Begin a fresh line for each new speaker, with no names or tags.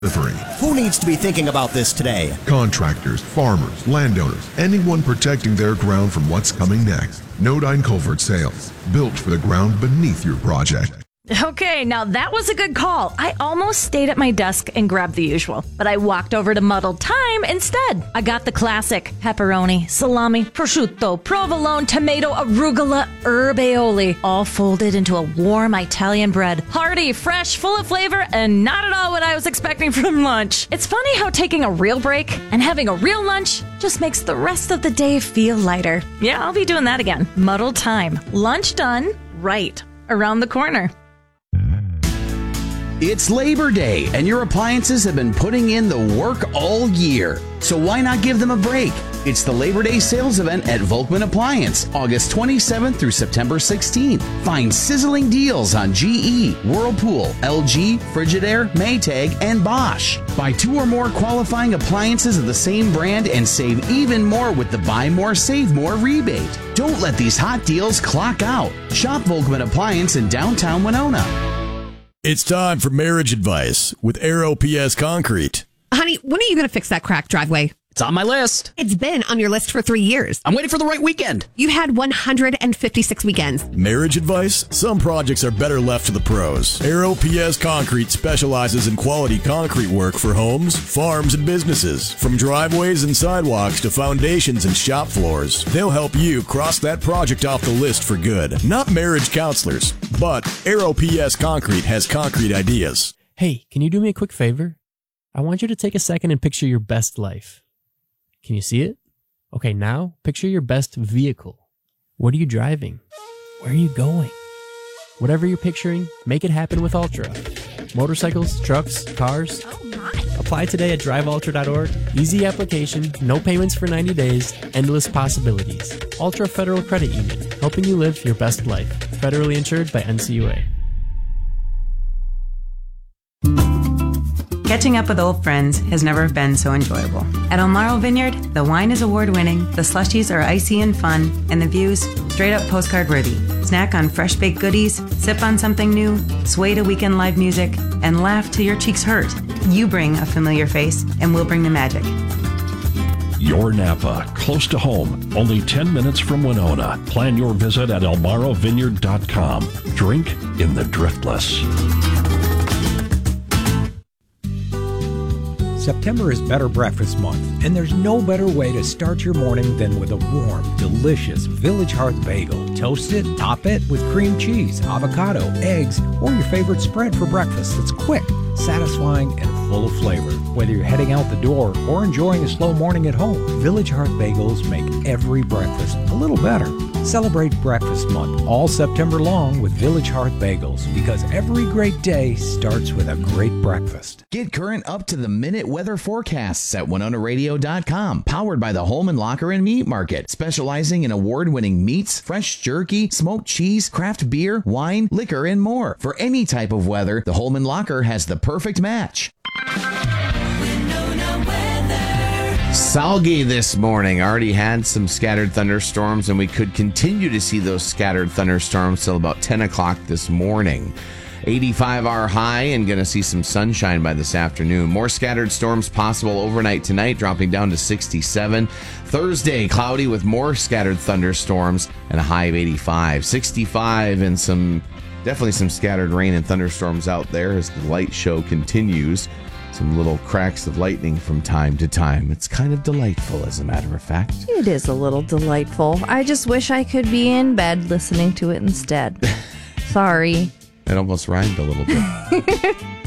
Who needs to be thinking about this today?
Contractors, farmers, landowners, anyone protecting their ground from what's coming next. Nodine Culvert Sales, built for the ground beneath your project.
Okay, now that was a good call. I almost stayed at my desk and grabbed the usual, but I walked over to Muddled Time instead. I got the classic pepperoni, salami, prosciutto, provolone, tomato, arugula, herb aioli, all folded into a warm Italian bread. Hearty, fresh, full of flavor, and not at all what I was expecting from lunch. It's funny how taking a real break and having a real lunch just makes the rest of the day feel lighter. Yeah, I'll be doing that again. Muddled Time. Lunch done, right around the corner.
It's Labor Day, and your appliances have been putting in the work all year. So why not give them a break? It's the Labor Day sales event at Volkman Appliance, August 27th through September 16th. Find sizzling deals on GE, Whirlpool, LG, Frigidaire, Maytag, and Bosch. Buy 2 or more qualifying appliances of the same brand and save even more with the Buy More, Save More rebate. Don't let these hot deals clock out. Shop Volkman Appliance in downtown Winona.
It's time for marriage advice with Aero PS Concrete.
Honey, when are you going to fix that cracked driveway?
It's on my list.
It's been on your list for 3 years.
I'm waiting for the right weekend.
You had 156 weekends.
Marriage advice? Some projects are better left to the pros. Aero PS Concrete specializes in quality concrete work for homes, farms, and businesses. From driveways and sidewalks to foundations and shop floors, they'll help you cross that project off the list for good. Not marriage counselors, but Aero PS Concrete has concrete ideas.
Hey, can you do me a quick favor? I want you to take a second and picture your best life. Can you see it? Okay, now picture your best vehicle. What are you driving? Where are you going? Whatever you're picturing, make it happen with Ultra. Motorcycles, trucks, cars.
Oh my.
Apply today at driveultra.org. Easy application, no payments for 90 days, endless possibilities. Ultra Federal Credit Union, helping you live your best life. Federally insured by NCUA.
Catching up with old friends has never been so enjoyable. At Elmaro Vineyard, the wine is award-winning, the slushies are icy and fun, and the views straight-up postcard-worthy. Snack on fresh-baked goodies, sip on something new, sway to weekend live music, and laugh till your cheeks hurt. You bring a familiar face, and we'll bring the magic.
Your Napa, close to home, only 10 minutes from Winona. Plan your visit at elmarovineyard.com. Drink in the driftless.
September is Better Breakfast Month, and there's no better way to start your morning than with a warm, delicious Village Hearth bagel. Toast it, top it with cream cheese, avocado, eggs, or your favorite spread for breakfast that's quick, satisfying, and full of flavor. Whether you're heading out the door or enjoying a slow morning at home, Village Hearth bagels make every breakfast a little better. Celebrate Breakfast Month all September long with Village Hearth bagels, because every great day starts with a great breakfast.
Get current up-to-the-minute weather forecasts at WinonaRadio.com. Powered by the Holman Locker and Meat Market, specializing in award-winning meats, fresh jerky, smoked cheese, craft beer, wine, liquor, and more. For any type of weather, the Holman Locker has the perfect match. Soggy this morning. Already had some scattered thunderstorms, and we could continue to see those scattered thunderstorms till about 10 o'clock this morning. 85 our high, and going to see some sunshine by this afternoon. More scattered storms possible overnight tonight, dropping down to 67. Thursday, cloudy with more scattered thunderstorms and a high of 85. 65 and definitely some scattered rain and thunderstorms out there as the light show continues. Some little cracks of lightning from time to time. It's kind of delightful, as a matter of fact.
It is a little delightful. I just wish I could be in bed listening to it instead. Sorry.
It almost rhymed a little bit.